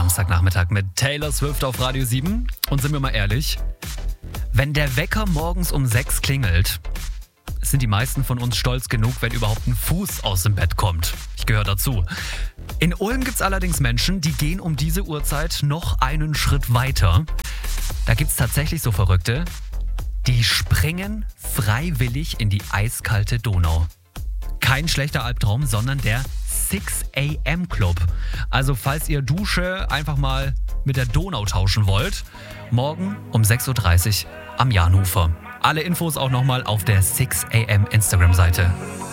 Samstagnachmittag mit Taylor Swift auf Radio 7. Und sind wir mal ehrlich, wenn der Wecker morgens um 6 klingelt, sind die meisten von uns stolz genug, wenn überhaupt ein Fuß aus dem Bett kommt. Ich gehöre dazu. In Ulm gibt es allerdings Menschen, die gehen um diese Uhrzeit noch einen Schritt weiter. Da gibt es tatsächlich so Verrückte, die springen freiwillig in die eiskalte Donau. Kein schlechter Albtraum, sondern der 6 AM Club. Also falls ihr Dusche einfach mal mit der Donau tauschen wollt, morgen um 6.30 Uhr am Jahnhofer. Alle Infos auch nochmal auf der 6 AM Instagram-Seite.